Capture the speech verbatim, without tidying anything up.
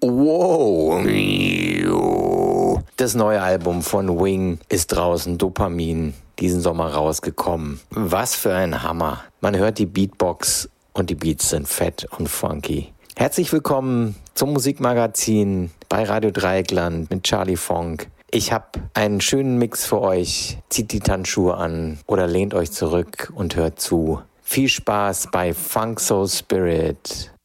Wow. Das neue Album von Wing ist draußen, Dopamin, diesen Sommer rausgekommen. Was für ein Hammer. Man hört die Beatbox und die Beats sind fett und funky. Herzlich willkommen zum Musikmagazin bei Radio Dreieckland mit Charlie Funk. Ich habe einen schönen Mix für euch. Zieht die Tanzschuhe an oder lehnt euch zurück und hört zu. Viel Spaß bei Funk Soul Spirit.